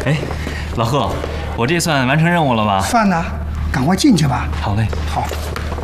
哎，老贺，我这算完成任务了吧？ 算呢，赶快进去吧。 好嘞。 好。